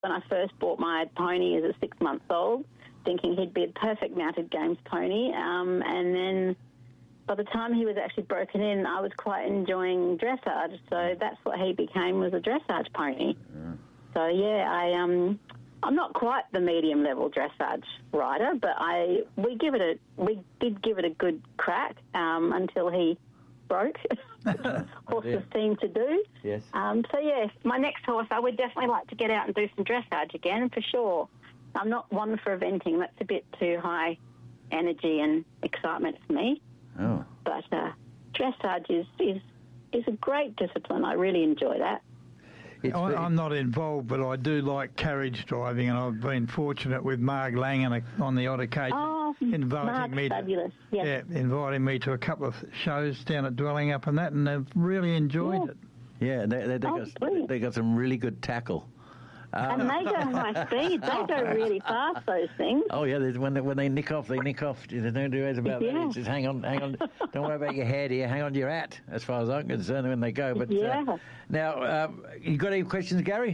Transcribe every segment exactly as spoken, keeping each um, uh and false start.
when I first bought my pony as a six-month-old, thinking he'd be a perfect mounted games pony, um, and then by the time he was actually broken in, I was quite enjoying dressage, so that's what he became, was a dressage pony. Yeah. So, yeah, I, um, I'm not quite the medium-level dressage rider, but I we give it a we did give it a good crack um, until he broke. Horses seem to do. Yes. Um, so, yeah, my next horse, I would definitely like to get out and do some dressage again, for sure. I'm not one for eventing. That's a bit too high energy and excitement for me. Oh. But uh, dressage is, is is a great discipline. I really enjoy that. I, I'm not involved, but I do like carriage driving, and I've been fortunate with Marg Langen on the odd occasion, oh, inviting Marg's me to, fabulous. Yep. yeah, inviting me to a couple of shows down at Dwelling Up and that, and they've really enjoyed yeah. it. Yeah, they, they, they, oh, got, they got some really good tackle. Um, and they go high speed. They go really fast, those things. Oh, yeah, when they, when they nick off, they nick off. There's no two ways about yeah. that. It's just hang on, hang on. Don't worry about your head here. Hang on to your hat, as far as I'm concerned, when they go. But yeah. uh, Now, um, you got any questions, Gary?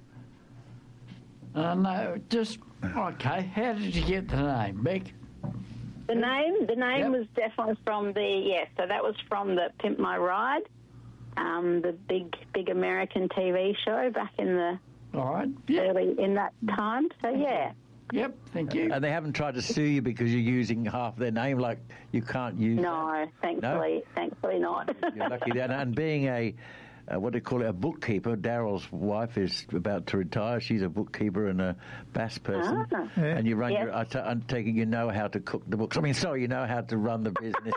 Uh, no, just, okay, how did you get the name, Beck? The name? The name yep. was definitely from the, yes, so that was from the Pimp My Ride, um, the big, big American T V show back in the All right. Yeah. early in that time. So, yeah. Yep, thank you. And they haven't tried to sue you because you're using half their name, like you can't use No, that. thankfully, no? thankfully not. You're lucky that. And being a, uh, what do you call it, a bookkeeper, Daryl's wife is about to retire. She's a bookkeeper and a bass person. Ah. Yeah. And you run Yes. your, I t- I'm taking you know how to cook the books. I mean, sorry, you know how to run the business.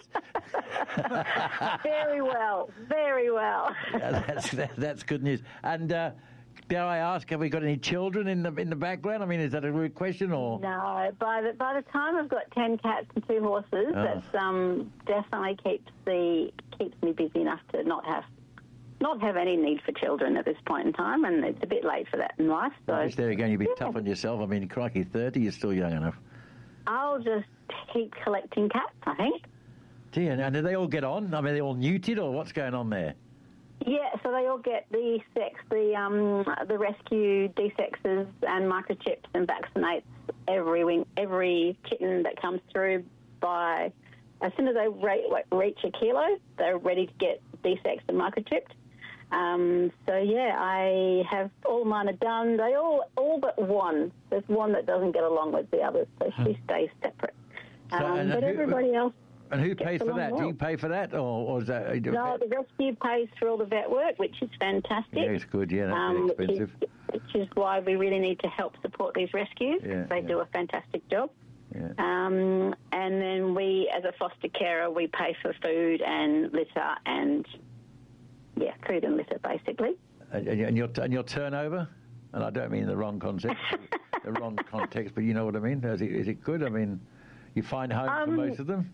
Very well, very well. that's, that, that's good news. And, uh, dare I ask, have we got any children in the in the background? I mean, is that a rude question or? No, by the by the time I've got ten cats and two horses, Oh. that's um, definitely keeps the keeps me busy enough to not have not have any need for children at this point in time, and it's a bit late for that in life. So Just there again, you'd be yeah. tough on yourself. I mean, crikey, thirty, you're still young enough. I'll just keep collecting cats, I think. Gee, and, and do they all get on? I mean, are they all neutered or what's going on there? Yeah, so they all get the sex, the um, the rescue desexes and microchips and vaccinates every wing, every kitten that comes through. By as soon as they re- reach a kilo, they're ready to get desexed and microchipped. Um, so yeah, I have all mine are done. They all all but one. There's one that doesn't get along with the others, so she stays separate. So, Um, but who- everybody else. And who pays for along that? well. Do you pay for that, or, or is that? No, the rescue pays for all the vet work, which is fantastic. Yeah, it's good. Yeah, that's um, very expensive. Which is, which is why we really need to help support these rescues. Yeah, they yeah. do a fantastic job. Yeah. Um, and then we, as a foster carer, we pay for food and litter and, yeah, food and litter, basically. And, and your and your turnover, and I don't mean the wrong context, the wrong context, but you know what I mean. Is it, is it good? I mean, you find homes Um, for most of them.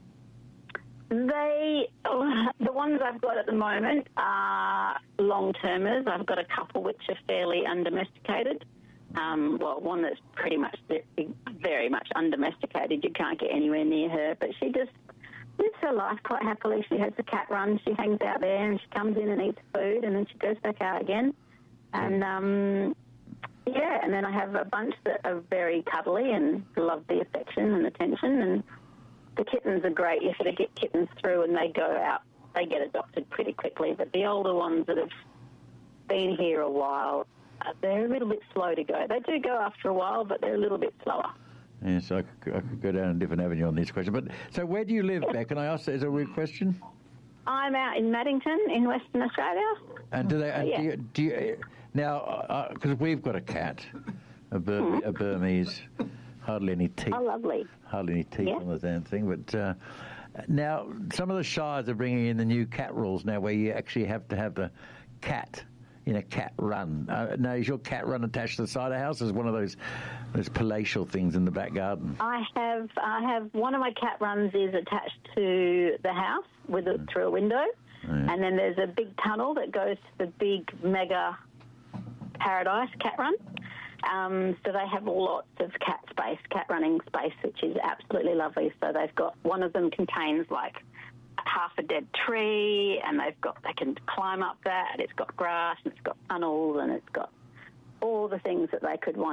They, the ones I've got at the moment are long-termers. I've got a couple which are fairly undomesticated. Um, well, one that's pretty much, very much undomesticated. You can't get anywhere near her, but she just lives her life quite happily. She has a cat run. She hangs out there and she comes in and eats food and then she goes back out again. And, um, yeah, and then I have a bunch that are very cuddly and love the affection and attention, and the kittens are great. You sort of get kittens through and they go out. They get adopted pretty quickly. But the older ones that have been here a while, uh, they're a little bit slow to go. They do go after a while, but they're a little bit slower. Yeah, so I could, I could go down a different avenue on this question. But so where do you live, Beck? Can I ask that as a real question? I'm out in Maddington in Western Australia. And do they? And yeah. do you, do you, now, because uh, we've got a cat, a, Burme, Hmm. a Burmese, hardly any teeth. Oh, lovely. Hardly any teeth Yeah. on the damn thing. But uh, now, some of the shires are bringing in the new cat rules now, where you actually have to have the cat in a cat run. Uh, now, is your cat run attached to the side of the house? Or is one of those those palatial things in the back garden? I have I have one of my cat runs is attached to the house with a, through a window, Oh, yeah. and then there's a big tunnel that goes to the big mega paradise cat run. Um, so they have lots of cat space, cat running space, which is absolutely lovely. So they've got one of them contains like half a dead tree, and they've got they can climb up that. It's got grass and it's got tunnels and it's got all the things that they could want